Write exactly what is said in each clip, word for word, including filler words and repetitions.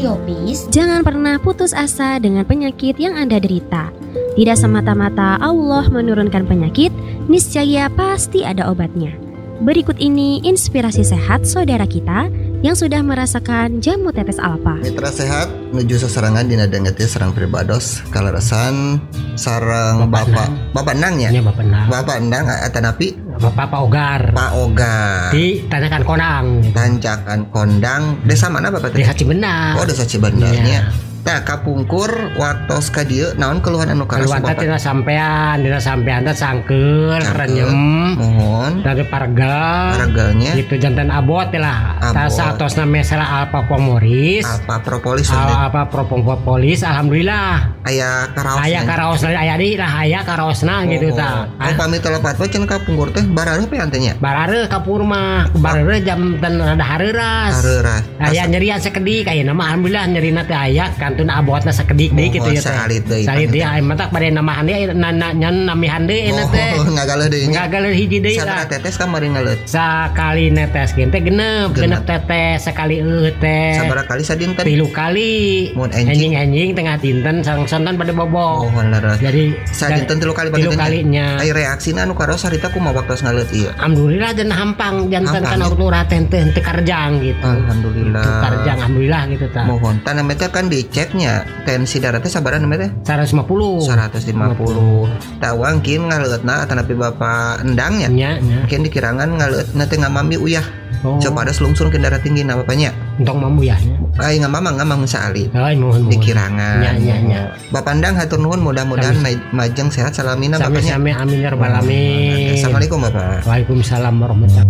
Radio Peace, jangan pernah putus asa dengan penyakit yang Anda derita. Tidak semata-mata Allah menurunkan penyakit, niscaya pasti ada obatnya. Berikut ini inspirasi sehat saudara kita yang sudah merasakan jamu tetes alfa. Mitra sehat menuju seserangan dina dengeti serang pribados kalarasan sarang bapak bapak endangnya. Iya bapak endang. Bapak endang atanapi Bapak Ogar. Pak Ogar. Di Tanjakan Konang. Tanjakan Kondang. Desa mana Bapak tadi? Desa Cibendak. Oh, Desa Cibendarnya. Iya. Nah, kapungkur waktos ka dieu naon keluhan anu karas Keluhan teh dina sampean, dina sampean teh sangkeul, renyem. Mohon. Dari parga. Pargalnya. Gitu jantan abot lah. Tasa atosna mesela alpa pomoris. Alpa propolis. Alpa propolis alhamdulillah. Aya karaos. Aya karaosna aya di lah aya karaosna gitu tah. Oh, pami telepat we cenah kapungkur teh barareuh pe antenya. Barareuh kapur mah, barareuh jam ten rada hareuras. Hareuras. Aya nyerian sakedik aya nama alhamdulillah nyerina teh aya kantun abotna sakedik deui kitu ya teh. Salit deui. Salit deui aya mah tak bade namahan deui nyan namihan deui eta teh. Oh, ngagaleun deui. Ngagaleun hiji deui lah. Sabaraha tetes kamari ngaleut? Sakali neteskeun teh genep, genep tetes sekali eueuh teh. Sabaraha kali sadinten? Tilu kali. Mun enjing-enjing tengah dinten sareng-sareng pada bobo. Oh, bener. Jadi sadinten tilu kali tilu kalinya. Ai reaksina anu karos harita kumaha waktos ngaleut ieu? Alhamdulillah dan hampang janten kan urut teh teu karjang gitu. Alhamdulillah. Teu karjang alhamdulillah gitu tah. Mohon tah namanya kan diceknya tensi darah teh sabaraha namanya teh? seratus lima puluh. seratus lima puluh. Tah wangkin ngaleutna atanapi Bapak endangnya. Nya, nya. Mungkin dikirangan ngaleutna teh ngamami uyah. Oh. Coba ada selungsung ke darah tinggi na bapaknya. Entong mambu ya. Ai ngamamang ngamang saali. Ai mohon dikirangan. Nya nya nya. Bapak endang hatur nuhun mudah-mudahan majeng sehat salamina bapaknya. Sami-sami amin ya rabbal alamin. Assalamualaikum Bapak. Waalaikumsalam warahmatullahi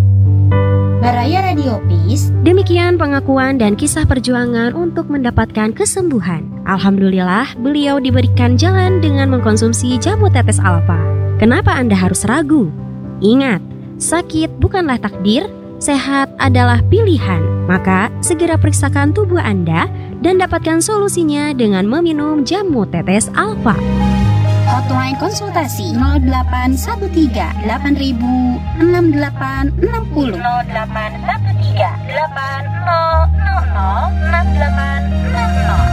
Baraya Radio Peace. Demikian pengakuan dan kisah perjuangan untuk mendapatkan kesembuhan. Alhamdulillah, beliau diberikan jalan dengan mengkonsumsi jamu tetes alfa. Kenapa Anda harus ragu? Ingat, sakit bukanlah takdir, sehat adalah pilihan. Maka, segera periksakan tubuh Anda dan dapatkan solusinya dengan meminum jamu tetes alfa. Hotline konsultasi nol delapan satu tiga delapan ribu enam delapan enam nol nol delapan satu tiga delapan nol nol nol enam delapan enam nol.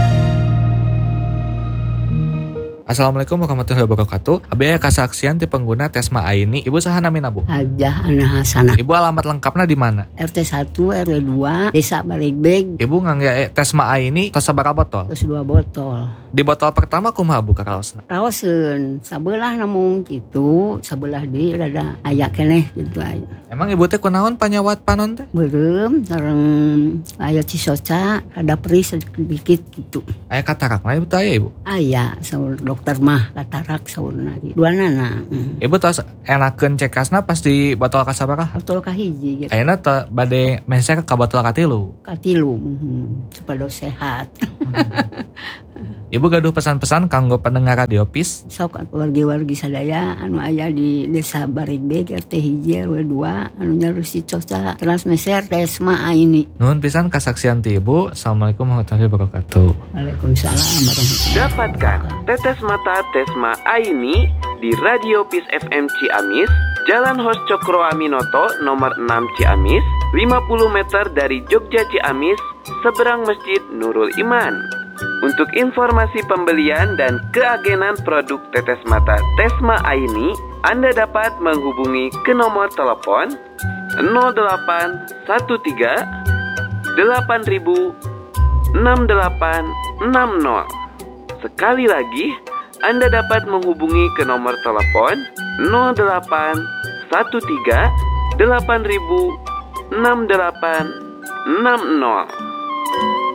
Assalamualaikum warahmatullahi wabarakatuh. Abi aya kasaksian ti pengguna Tesma Aini. Ibu saha namina Bu? Hajah Ana Hasanah. Ibu alamat lengkapna di mana? R T satu R W dua Desa Baligbeg. Ibu ngangge Tesma Aini tos sabaraha botol? Tos dua botol. Di botol pertama kumaha Bu karaosna? Raoseun sabelah namun kitu, sabelah deui rada aya keneh kitu aya. Emang Ibu teh kunaon panyawat panon teh? Beureum sareng aya cisoca, rada perih sedikit gitu. Aya katarak mah Ibu teh aya Ibu? Aya saur dokter mah katarak saurna di duanana. Hmm. Ibu tos enakeun cekasna pas di botol kasabaraha? Botol kahiji gitu. Ayeuna teh bade meser ka botol katilu. Katilu. Hmm. Supaya sehat. Ibu gaduh pesan-pesan kanggo pendengar Radio Peace. Sok wargi-wargi sadaya anu aya di Desa Barigbeg R T hiji R W dua anu nyarusi coca transmeser Tesma Aini. Nuhun pisan kasaksian ti Ibu. Assalamualaikum warahmatullahi wabarakatuh. Waalaikumsalam warahmatullahi wabarakatuh. Dapatkan tetes mata Tesma Aini di Radio Peace F M Ciamis, Jalan Hos Cokro Aminoto nomor enam Ciamis, lima puluh meter dari Jogja Ciamis, seberang Masjid Nurul Iman. Untuk informasi pembelian dan keagenan produk tetes mata Tesma Aini, Anda dapat menghubungi ke nomor telepon nol delapan satu tiga delapan ribu enam delapan enam nol. Sekali lagi, Anda dapat menghubungi ke nomor telepon nol delapan satu tiga delapan ribu enam delapan enam nol.